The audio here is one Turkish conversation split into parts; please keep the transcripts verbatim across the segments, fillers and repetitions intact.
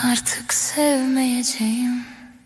artık sevmeyeceğim.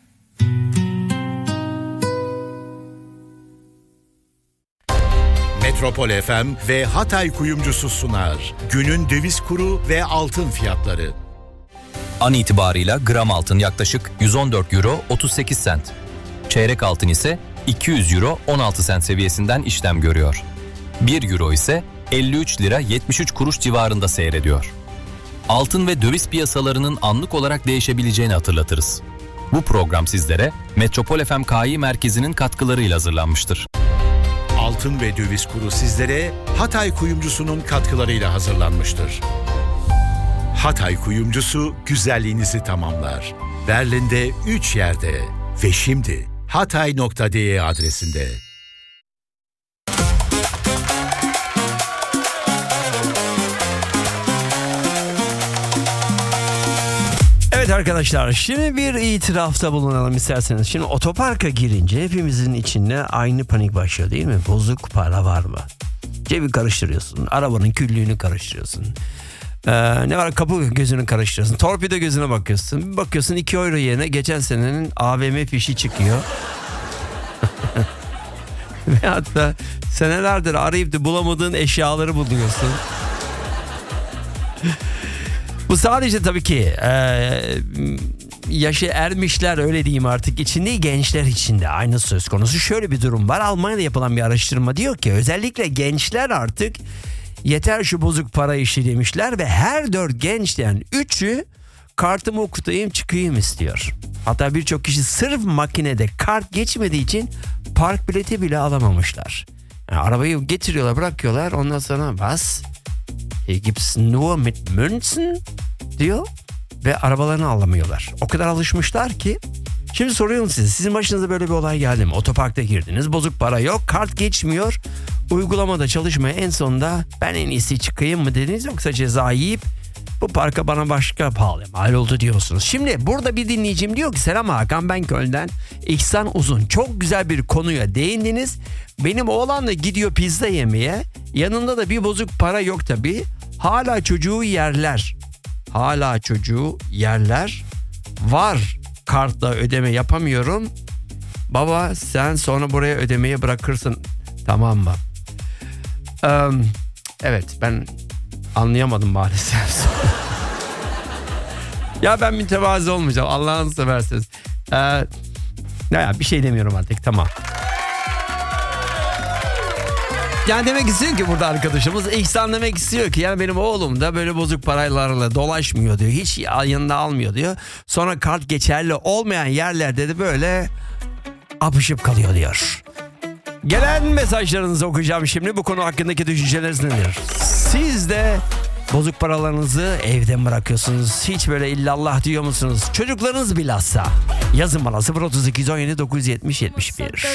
Metropol F M ve Hatay Kuyumcusu sunar. Günün döviz kuru ve altın fiyatları. An itibarıyla gram altın yaklaşık yüz on dört euro otuz sekiz sent. Çeyrek altın ise iki yüz euro on altı sent seviyesinden işlem görüyor. bir euro ise elli üç lira yetmiş üç kuruş civarında seyrediyor. Altın ve döviz piyasalarının anlık olarak değişebileceğini hatırlatırız. Bu program sizlere Metropol F M K İ Merkezi'nin katkılarıyla hazırlanmıştır. Altın ve döviz kuru sizlere Hatay Kuyumcusu'nun katkılarıyla hazırlanmıştır. Hatay Kuyumcusu güzelliğinizi tamamlar. Berlin'de üç yerde ve şimdi hatay nokta de adresinde. Evet arkadaşlar, şimdi bir itirafta bulunalım isterseniz. Şimdi otoparka girince hepimizin içinde aynı panik başlıyor değil mi? Bozuk para var mı? Cebi karıştırıyorsun, arabanın küllüğünü karıştırıyorsun. Ee, ne var, kapı gözünü karıştırıyorsun, torpido gözüne bakıyorsun. Bir bakıyorsun iki euro yerine geçen senenin A V M fişi çıkıyor. Ve hatta senelerdir arayıp da bulamadığın eşyaları buluyorsun. Bu sadece tabii ki e, yaşı ermişler, öyle diyeyim artık, içinde gençler içinde aynı söz konusu. Şöyle bir durum var. Almanya'da yapılan bir araştırma diyor ki özellikle gençler artık yeter şu bozuk para işi demişler ve her dört gençten üçü kartımı okutayım çıkayım istiyor. Hatta birçok kişi sırf makinede kart geçmediği için park bileti bile alamamışlar. Yani arabayı getiriyorlar, bırakıyorlar, ondan sonra bas. Hier gibt's nur mit Münzen diyor ve arabalarını alamıyorlar. O kadar alışmışlar ki. Şimdi soruyorum size, sizin başınıza böyle bir olay geldi mi? Otoparkta girdiniz, bozuk para yok, kart geçmiyor, uygulamada çalışmaya, en sonunda ben en iyisi çıkayım mı dediniz, yoksa ceza yiyip bu parka bana başka pahalı mal oldu diyorsunuz. Şimdi burada bir dinleyicim diyor ki selam Hakan, ben Köln'den İhsan Uzun, çok güzel bir konuya değindiniz. Benim oğlan da gidiyor pizza yemeye, yanında da bir bozuk para yok tabii. Hala çocuğu yerler. Hala çocuğu yerler. Var kartla ödeme yapamıyorum. Baba sen sonra buraya ödemeyi bırakırsın, tamam mı? Ee, evet ben anlayamadım maalesef. Ya ben mütevazı olmayacağım, Allah'ını seversiniz. Ee, ya bir şey demiyorum artık, tamam. Yani demek istiyor ki burada arkadaşımız İhsan demek istiyor ki yani benim oğlum da böyle bozuk paralarla dolaşmıyor diyor. Hiç yanında almıyor diyor. Sonra kart geçerli olmayan yerlerde de böyle apışıp kalıyor diyor. Gelen mesajlarınızı okuyacağım şimdi. Bu konu hakkındaki düşünceleriniz nedir? Siz de bozuk paralarınızı evde mi bırakıyorsunuz? Hiç böyle illallah diyor musunuz? Çocuklarınız bilhassa. Yazın bana sıfır otuz iki on yedi dokuz yüz yetmiş yetmiş bir.